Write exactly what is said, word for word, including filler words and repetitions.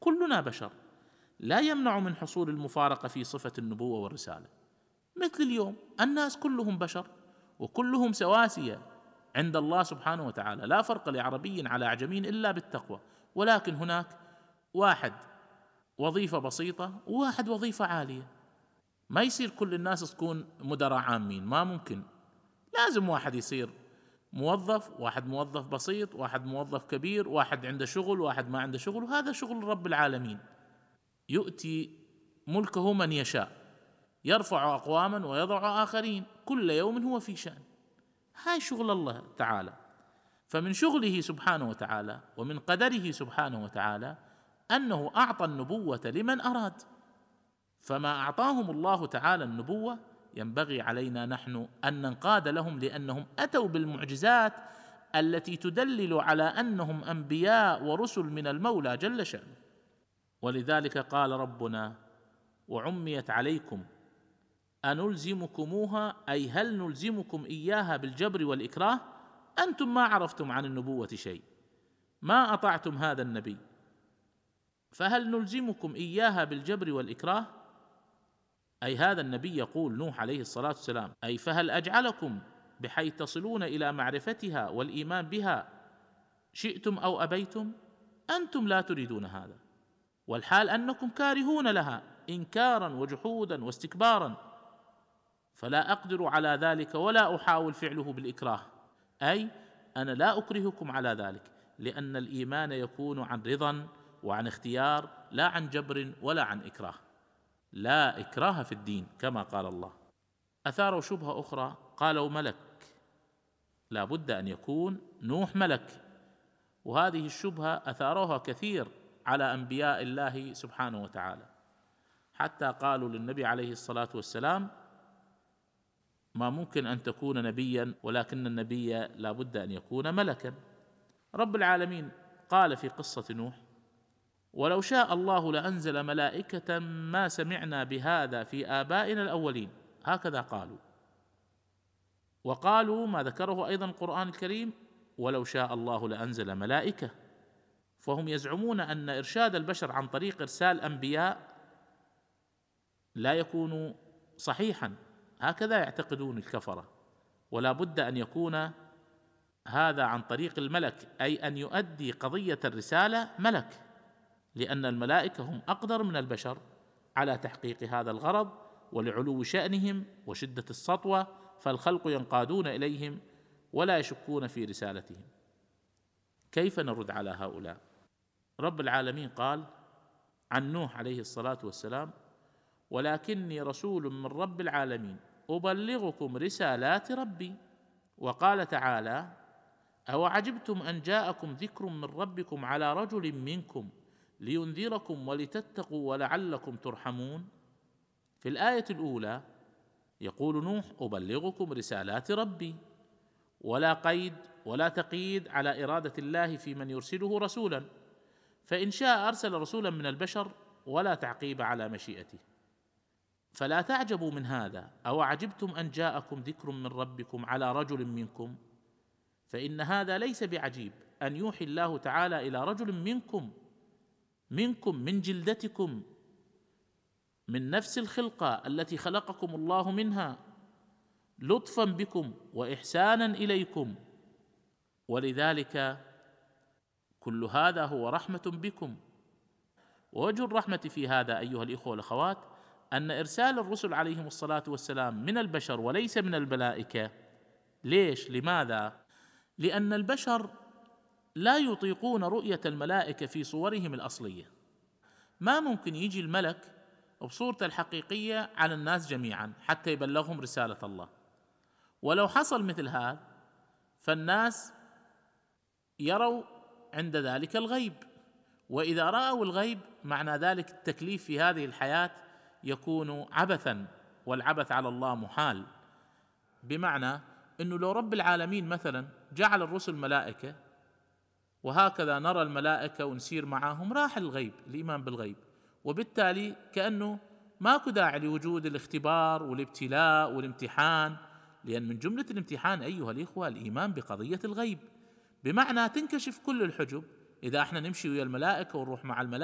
كلنا بشر، لا يمنع من حصول المفارقة في صفة النبوة والرسالة. مثل اليوم الناس كلهم بشر وكلهم سواسية عند الله سبحانه وتعالى، لا فرق لعربي على أعجمي إلا بالتقوى، ولكن هناك واحد وظيفة بسيطة وواحد وظيفة عالية. ما يصير كل الناس تكون مدراء عامين، ما ممكن. لازم واحد يصير موظف، واحد موظف بسيط، واحد موظف كبير، واحد عنده شغل، واحد ما عنده شغل، وهذا شغل رب العالمين. يؤتي ملكه من يشاء، يرفع أقواما ويضع آخرين، كل يوم هو في شأن. هاي شغل الله تعالى. فمن شغله سبحانه وتعالى ومن قدره سبحانه وتعالى أنه أعطى النبوة لمن أراد، فما أعطاهم الله تعالى النبوة ينبغي علينا نحن أن ننقاد لهم، لأنهم أتوا بالمعجزات التي تدلل على أنهم أنبياء ورسل من المولى جل شأنه. ولذلك قال ربنا: وعميت عليكم أنلزمكموها، أي هل نلزمكم إياها بالجبر والإكراه؟ أنتم ما عرفتم عن النبوة شيء، ما أطعتم هذا النبي، فهل نلزمكم إياها بالجبر والإكراه؟ أي هذا النبي يقول نوح عليه الصلاة والسلام، أي فهل أجعلكم بحيث تصلون إلى معرفتها والإيمان بها شئتم أو أبيتم؟ أنتم لا تريدون هذا، والحال أنكم كارهون لها إنكارا وجحودا واستكبارا، فلا أقدر على ذلك ولا أحاول فعله بالإكراه، أي أنا لا أكرهكم على ذلك، لأن الإيمان يكون عن رضا وعن اختيار، لا عن جبر ولا عن إكراه. لا إكراه في الدين كما قال الله. أثاروا شبهة أخرى، قالوا ملك، لا بد أن يكون نوح ملك، وهذه الشبهة أثاروها كثير على أنبياء الله سبحانه وتعالى، حتى قالوا للنبي عليه الصلاة والسلام: ما ممكن أن تكون نبيا ولكن النبي لا بد أن يكون ملكا. رب العالمين قال في قصة نوح: ولو شاء الله لأنزل ملائكة ما سمعنا بهذا في آبائنا الأولين. هكذا قالوا. وقالوا ما ذكره أيضا القرآن الكريم: ولو شاء الله لأنزل ملائكة. فهم يزعمون أن إرشاد البشر عن طريق إرسال أنبياء لا يكون صحيحا، هكذا يعتقدون الكفرة، ولا بد أن يكون هذا عن طريق الملك، أي أن يؤدي قضية الرسالة ملك، لأن الملائكة هم أقدر من البشر على تحقيق هذا الغرض، ولعلو شأنهم وشدة السطوة، فالخلق ينقادون إليهم ولا يشكون في رسالتهم. كيف نرد على هؤلاء؟ رب العالمين قال عن نوح عليه الصلاة والسلام: ولكني رسول من رب العالمين أبلغكم رسالات ربي. وقال تعالى: أوعجبتم أن جاءكم ذكر من ربكم على رجل منكم لينذركم ولتتقوا ولعلكم ترحمون. في الآية الأولى يقول نوح: أبلغكم رسالات ربي، ولا قيد ولا تقييد على إرادة الله في من يرسله رسولا، فإن شاء أرسل رسولا من البشر، ولا تعقيب على مشيئته. فلا تعجبوا من هذا: أوعجبتم أن جاءكم ذكر من ربكم على رجل منكم، فإن هذا ليس بعجيب أن يوحي الله تعالى إلى رجل منكم، منكم من جلدتكم، من نفس الخلقة التي خلقكم الله منها، لطفا بكم وإحسانا إليكم. ولذلك كل هذا هو رحمة بكم. ووجه الرحمة في هذا أيها الإخوة والأخوات أن إرسال الرسل عليهم الصلاة والسلام من البشر وليس من الملائكة. ليش؟ لماذا؟ لأن البشر لا يطيقون رؤية الملائكة في صورهم الأصلية. ما ممكن يجي الملك بصورته الحقيقية على الناس جميعا حتى يبلغهم رسالة الله، ولو حصل مثل هذا فالناس يروا عند ذلك الغيب، وإذا رأوا الغيب معنى ذلك التكليف في هذه الحياة يكون عبثا، والعبث على الله محال. بمعنى أنه لو رب العالمين مثلا جعل الرسل ملائكة وهكذا نرى الملائكة ونسير معهم، راح الغيب، الإيمان بالغيب، وبالتالي كأنه ماكو داعي لوجود الاختبار والابتلاء والامتحان، لأن من جملة الامتحان أيها الإخوة الإيمان بقضية الغيب، بمعنى تنكشف كل الحجب. إذا احنا نمشي ويا الملائكة ونروح مع الملائكة